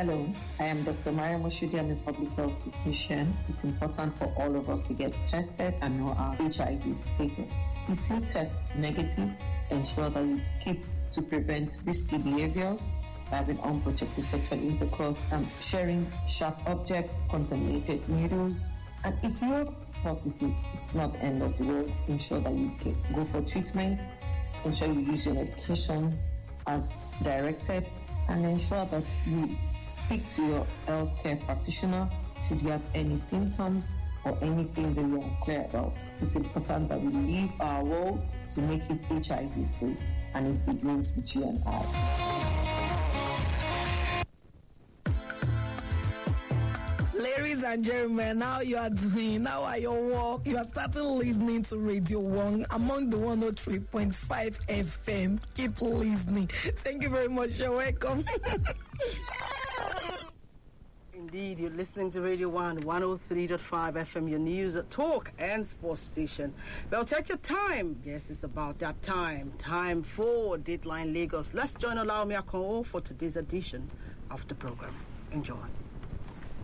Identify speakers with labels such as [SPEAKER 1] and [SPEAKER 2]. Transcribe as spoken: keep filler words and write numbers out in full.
[SPEAKER 1] Hello, I am Doctor Maria Moshudi. I'm a public health physician. It's important for all of us to get tested and know our H I V status. If you test negative, ensure that you keep to prevent risky behaviors, having unprotected sexual intercourse, and sharing sharp objects, contaminated needles. And if you're positive, it's not the end of the world. Ensure that you can go for treatment. Ensure you use your medications as directed, and ensure that you speak to your healthcare practitioner should you have any symptoms or anything that you're unclear about. It's important that we leave our world to make it H I V free, and it begins with you and I.
[SPEAKER 2] Ladies and gentlemen, now you are doing, now are your work. You are starting listening to Radio One among the one oh three point five F M. Keep listening. Thank you very much. You're welcome.
[SPEAKER 3] Indeed, you're listening to Radio One, one oh three point five F M, your news, talk, and sports station. Well, take your time. Yes, it's about that time. Time for Dateline Lagos. Let's join Olaomi Akonwo for today's edition of the program. Enjoy.